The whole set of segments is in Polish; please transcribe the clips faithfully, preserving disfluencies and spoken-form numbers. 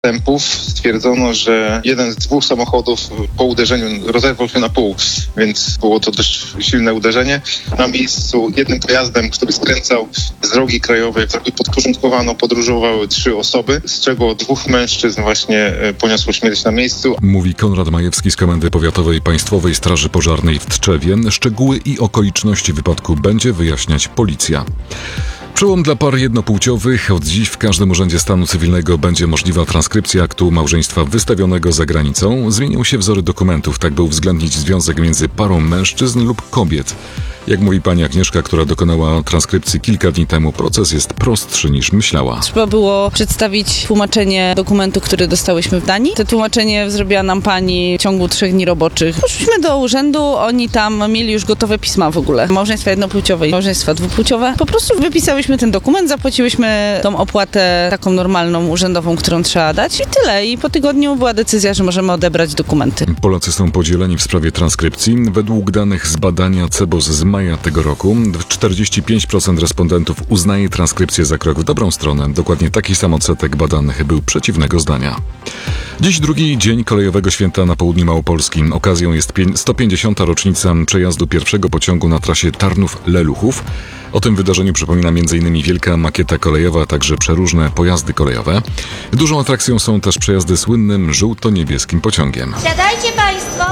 Tempów stwierdzono, że jeden z dwóch samochodów po uderzeniu rozerwał się na pół, więc było to dość silne uderzenie. Na miejscu jednym pojazdem, który skręcał z drogi krajowej, której podporządkowano, podróżowały trzy osoby, z czego dwóch mężczyzn właśnie poniosło śmierć na miejscu. Mówi Konrad Majewski z Komendy Powiatowej Państwowej Straży Pożarnej w Tczewie. Szczegóły i okoliczności wypadku będzie wyjaśniać policja. Przełom dla par jednopłciowych. Od dziś w każdym urzędzie stanu cywilnego będzie możliwa transkrypcja aktu małżeństwa wystawionego za granicą. Zmienią się wzory dokumentów, tak by uwzględnić związek między parą mężczyzn lub kobiet. Jak mówi pani Agnieszka, która dokonała transkrypcji kilka dni temu, proces jest prostszy niż myślała. Trzeba było przedstawić tłumaczenie dokumentu, który dostałyśmy w Danii. To tłumaczenie zrobiła nam pani w ciągu trzech dni roboczych. Poszliśmy do urzędu, oni tam mieli już gotowe pisma w ogóle. Małżeństwa jednopłciowe i małżeństwa dwupłciowe. Po prostu wypisałyśmy ten dokument, zapłaciłyśmy tą opłatę taką normalną, urzędową, którą trzeba dać i tyle. I po tygodniu była decyzja, że możemy odebrać dokumenty. Polacy są podzieleni w sprawie transkrypcji. Według danych z badania C E B O S z maja tego roku czterdzieści pięć procent respondentów uznaje transkrypcję za krok w dobrą stronę. Dokładnie taki sam odsetek badanych był przeciwnego zdania. Dziś drugi dzień kolejowego święta na południu Małopolski. Okazją jest sto pięćdziesiąta rocznica przejazdu pierwszego pociągu na trasie Tarnów-Leluchów. O tym wydarzeniu przypomina m.in. wielka makieta kolejowa, a także przeróżne pojazdy kolejowe. Dużą atrakcją są też przejazdy słynnym żółto-niebieskim pociągiem. Siadajcie Państwo!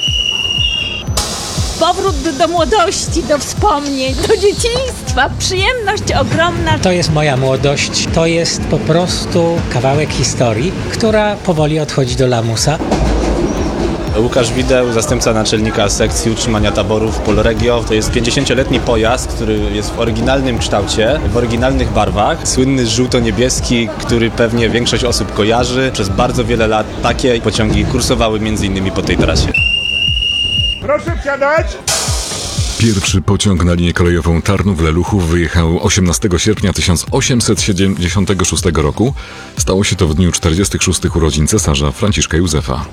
Powrót do młodości, do wspomnień, do dzieciństwa, przyjemność ogromna. To jest moja młodość, to jest po prostu kawałek historii, która powoli odchodzi do lamusa. Łukasz Wideł, zastępca naczelnika sekcji utrzymania taborów Polregio. To jest pięćdziesięcioletni pojazd, który jest w oryginalnym kształcie, w oryginalnych barwach. Słynny żółto-niebieski, który pewnie większość osób kojarzy. Przez bardzo wiele lat takie pociągi kursowały między innymi po tej trasie. Proszę wsiadać! Pierwszy pociąg na linię kolejową Tarnów-Leluchów wyjechał osiemnastego sierpnia tysiąc osiemset siedemdziesiątego szóstego roku. Stało się to w dniu czterdziestych szóstych urodzin cesarza Franciszka Józefa.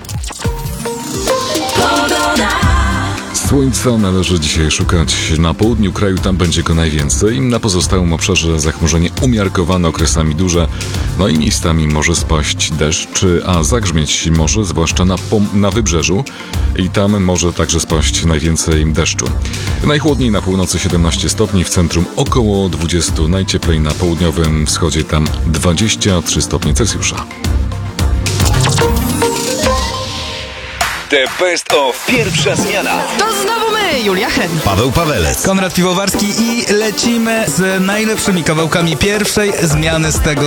Słońca należy dzisiaj szukać na południu kraju, tam będzie go najwięcej. Na pozostałym obszarze zachmurzenie umiarkowane, okresami duże, no i miejscami może spaść deszcz, a zagrzmieć może, zwłaszcza na, na wybrzeżu i tam może także spaść najwięcej deszczu. Najchłodniej na północy siedemnaście stopni, w centrum około dwadzieścia, najcieplej na południowym wschodzie, tam dwadzieścia trzy stopnie Celsjusza. The Best of Pierwsza Zmiana. To znowu my, Julia Hen, Paweł Pawelec, Konrad Piwowarski i lecimy z najlepszymi kawałkami pierwszej zmiany z tego